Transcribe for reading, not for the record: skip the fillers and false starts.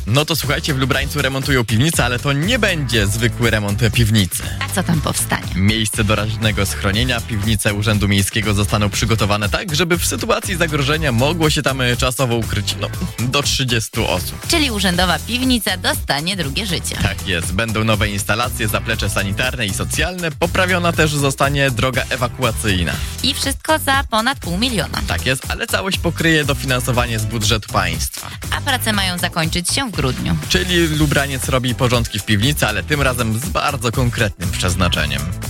No to słuchajcie, w Lubrańcu remontują piwnicę, ale to nie będzie zwykły remont piwnicy. A co tam powstanie? Miejsce doraźnego schronienia, piwnice Urzędu Miejskiego zostaną przygotowane tak, żeby w sytuacji zagrożenia mogło się tam czasowo ukryć, do 30 osób. Czyli urzędowa piwnica dostanie drugie życie. Tak jest, będą nowe instalacje, zaplecze sanitarne i socjalne, poprawiona też zostanie droga ewakuacyjna. I wszystko za ponad 500 000. Tak jest, ale całość pokryje dofinansowanie z budżetu państwa. A prace mają zakończyć się w grudniu. Czyli Lubraniec robi porządki w piwnicy, ale tym razem z bardzo konkretnym przeznaczeniem.